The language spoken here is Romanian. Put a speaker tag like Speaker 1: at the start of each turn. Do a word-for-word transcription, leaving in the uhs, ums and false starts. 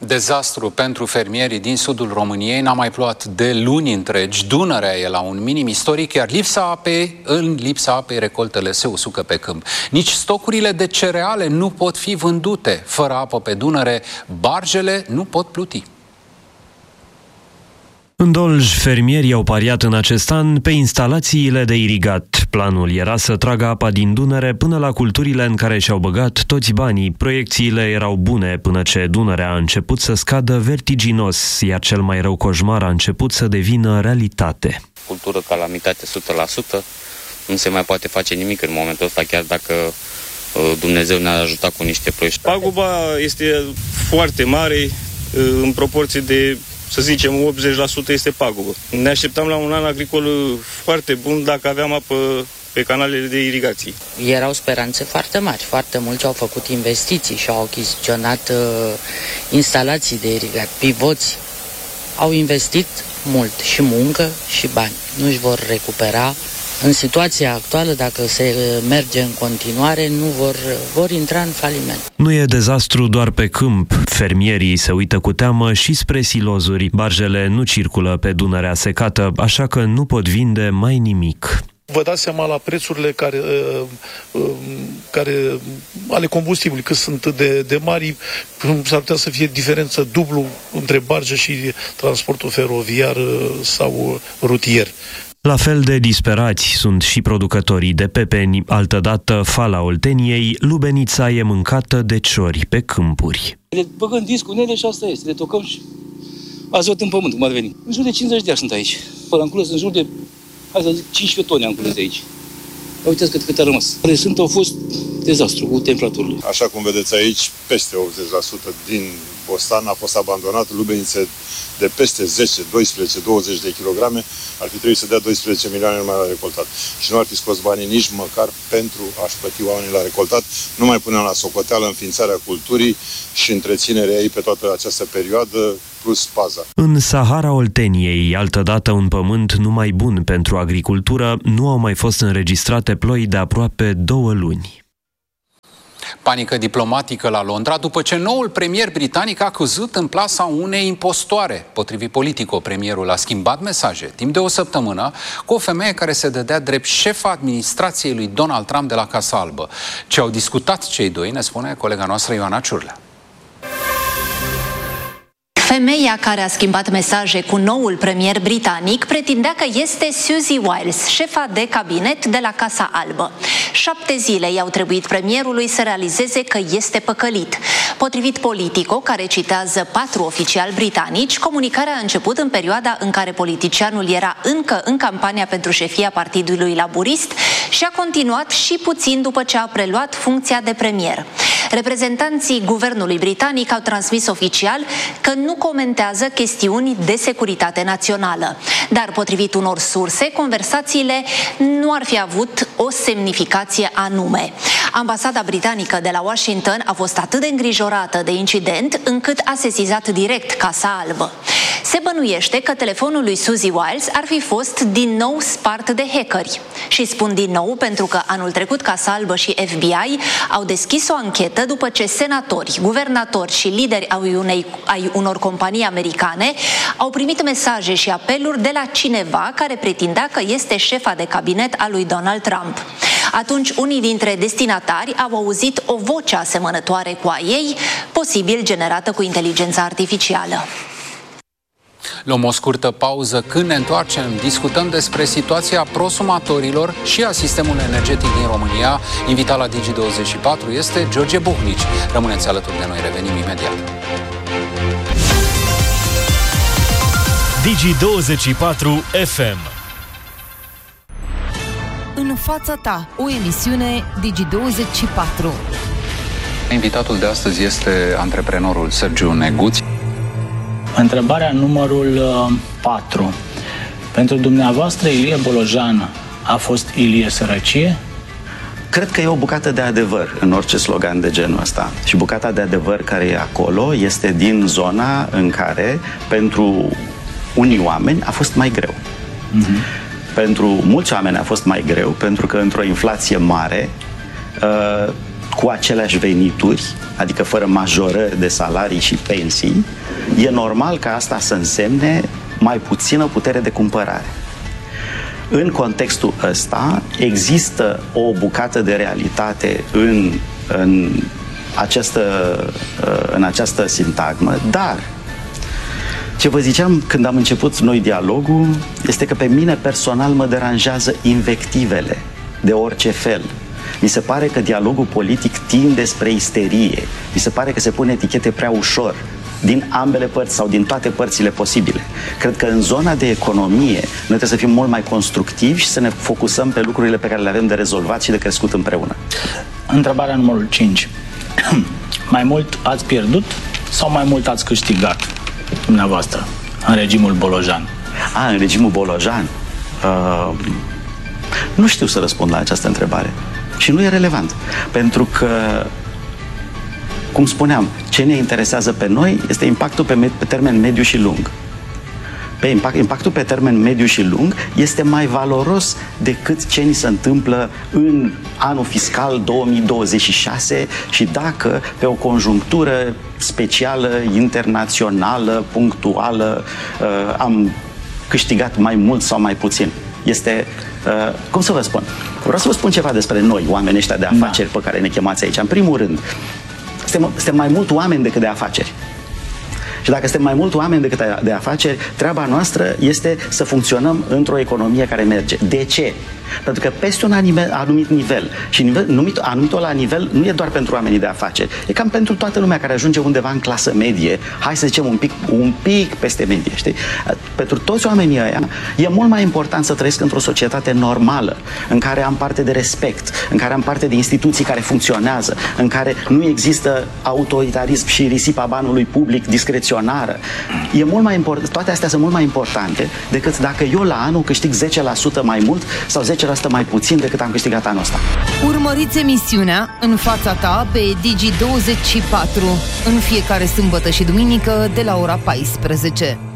Speaker 1: Dezastru pentru fermierii din sudul României, n-a mai plouat de luni întregi, Dunărea e la un minim istoric, iar lipsa apei, în lipsa apei recoltele se usucă pe câmp. Nici stocurile de cereale nu pot fi vândute. Fără apă pe Dunăre, barjele nu pot pluti.
Speaker 2: În Dolj, fermierii au pariat în acest an pe instalațiile de irigat. Planul era să tragă apa din Dunăre până la culturile în care și-au băgat toți banii. Proiecțiile erau bune până ce Dunărea a început să scadă vertiginos, iar cel mai rău coșmar a început să devină realitate.
Speaker 3: Cultură calamitate o sută la sută, nu se mai poate face nimic în momentul ăsta, chiar dacă Dumnezeu ne-a ajutat cu niște proiecte.
Speaker 4: Paguba este foarte mare, în proporție de, să zicem, optzeci la sută este pagubă. Ne așteptam la un an agricol foarte bun dacă aveam apă pe canalele de irigații.
Speaker 5: Erau speranțe foarte mari, foarte mulți au făcut investiții și au achiziționat uh, instalații de irigat, pivoți. Au investit mult și muncă și bani. Nu își vor recupera. În situația actuală, dacă se merge în continuare, nu vor, vor intra în faliment.
Speaker 2: Nu e dezastru doar pe câmp. Fermierii se uită cu teamă și spre silozuri. Barjele nu circulă pe Dunărea secată, așa că nu pot vinde mai nimic.
Speaker 6: Vă dați seama la prețurile care, care ale combustibilului, că sunt de, de mari, s-ar putea să fie diferență dublu între barjă și transportul feroviar sau rutier.
Speaker 2: La fel de disperați sunt și producătorii de pepeni. Altădată, fala Olteniei, lubenița e mâncată de ciori pe câmpuri.
Speaker 7: Le băgăm discul în ele și asta este. Le tocăm și azot în pământ, cum ar veni. În jur de cincizeci de ani sunt aici. Până am cules în jur de, hai să zic, cincisprezece tone am cules de aici. Uitați cât, cât a rămas. Sunt, au fost dezastru cu temperaturile.
Speaker 8: Așa cum vedeți aici, peste optzeci la sută din bostan a fost abandonat, lubenițe de peste zece, doisprezece, douăzeci de kilograme, ar fi trebuit să dea doisprezece milioane numai la recoltat. Și nu ar fi scos banii nici măcar pentru a-și plăti oamenii la recoltat. Nu mai puneam la socoteală înființarea culturii și întreținerea ei pe toată această perioadă, plus paza.
Speaker 2: În Sahara Olteniei, altădată un pământ numai bun pentru agricultură, nu au mai fost înregistrate ploi de aproape două luni.
Speaker 1: Panică diplomatică la Londra după ce noul premier britanic a căzut în plasa unei impostoare. Potrivit Politico, premierul a schimbat mesaje timp de o săptămână cu o femeie care se dădea drept șefa administrației lui Donald Trump de la Casa Albă. Ce au discutat cei doi, ne spune colega noastră Ioana Ciurlea.
Speaker 9: Femeia care a schimbat mesaje cu noul premier britanic pretindea că este Susie Wiles, șefa de cabinet de la Casa Albă. Șapte zile i-au trebuit premierului să realizeze că este păcălit. Potrivit Politico, care citează patru oficiali britanici, comunicarea a început în perioada în care politicianul era încă în campania pentru șefia Partidului Laburist și a continuat și puțin după ce a preluat funcția de premier. Reprezentanții guvernului britanic au transmis oficial că nu comentează chestiuni de securitate națională. Dar, potrivit unor surse, conversațiile nu ar fi avut o semnificație anume. Ambasada britanică de la Washington a fost atât de îngrijorată de incident încât a sesizat direct Casa Albă. Se bănuiește că telefonul lui Susie Wiles ar fi fost din nou spart de hackeri. Și spun din nou pentru că anul trecut Casa Albă și F B I au deschis o anchetă după ce senatori, guvernatori și lideri ai, unei, ai unor companii americane au primit mesaje și apeluri de la cineva care pretindea că este șefa de cabinet a lui Donald Trump. Atunci, unii dintre destinatari au auzit o voce asemănătoare cu a ei, posibil generată cu inteligența artificială.
Speaker 1: Luăm o scurtă pauză. Când ne întoarcem, discutăm despre situația prosumatorilor și a sistemului energetic din România. Invitat la Digi douăzeci și patru este George Buhnici. Rămâneți alături de noi, revenim imediat.
Speaker 10: Digi douăzeci și patru F M.
Speaker 11: În fața ta, o emisiune Digi douăzeci și patru.
Speaker 1: Invitatul de astăzi este antreprenorul Sergiu Neguț.
Speaker 12: Întrebarea numărul patru. Pentru dumneavoastră, Ilie Bolojan a fost Ilie Sărăcie?
Speaker 13: Cred că e o bucată de adevăr în orice slogan de genul ăsta. Și bucata de adevăr care e acolo este din zona în care, pentru unii oameni, a fost mai greu. Uh-huh. Pentru mulți oameni a fost mai greu, pentru că într-o inflație mare, cu aceleași venituri, adică fără majorări de salarii și pensii, e normal ca asta să însemne mai puțină putere de cumpărare. În contextul ăsta există o bucată de realitate în, în, această, în această sintagmă, dar ce vă ziceam când am început noi dialogul este că pe mine personal mă deranjează invectivele de orice fel. Mi se pare că dialogul politic tinde spre isterie. Mi se pare că se pune etichete prea ușor din ambele părți sau din toate părțile posibile. Cred că în zona de economie noi trebuie să fim mult mai constructivi și să ne focusăm pe lucrurile pe care le avem de rezolvat și de crescut împreună.
Speaker 12: Întrebarea numărul cinci. Mai mult ați pierdut sau mai mult ați câștigat dumneavoastră în regimul Bolojan?
Speaker 13: A, în regimul Bolojan? Uh, nu știu să răspund la această întrebare. Și nu e relevant. Pentru că, cum spuneam, ce ne interesează pe noi este impactul pe, pe termen mediu și lung. Pe impact, impactul pe termen mediu și lung este mai valoros decât ce ni se întâmplă în anul fiscal două mii douăzeci și șase și dacă pe o conjunctură specială, internațională, punctuală, uh, am câștigat mai mult sau mai puțin. Este, uh, cum să vă spun? Vreau să vă spun ceva despre noi, oamenii ăștia de afaceri da. pe care ne chemați aici. În primul rând, suntem, suntem mai mult oameni decât de afaceri. Și dacă suntem mai mult oameni decât de afaceri, treaba noastră este să funcționăm într-o economie care merge. De ce? Pentru că peste un anumit nivel, și nivel, numit, anumitul la nivel nu e doar pentru oamenii de afaceri, e cam pentru toată lumea care ajunge undeva în clasă medie, hai să zicem un pic, un pic peste medie, știi? Pentru toți oamenii ăia e mult mai important să trăiesc într-o societate normală, în care am parte de respect, în care am parte de instituții care funcționează, în care nu există autoritarism și risipa banului public discreționară. E mult mai important, toate astea sunt mult mai importante decât dacă eu la anul câștig zece la sută mai mult sau zece la sută mai puțin decât am câștigat anul ăsta.
Speaker 11: Urmăriți emisiunea În fața ta pe Digi douăzeci și patru în fiecare sâmbătă și duminică de la ora paisprezece.